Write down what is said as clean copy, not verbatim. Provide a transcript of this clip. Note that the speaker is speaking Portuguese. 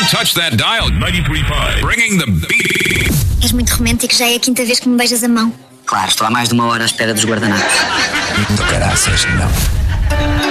Don't touch that dial. 93.5. Bringing the beat. És muito romântico, já é a quinta vez que me beijas a mão. Claro, estou há mais de uma hora à espera dos guardanapos. Do caraças, não.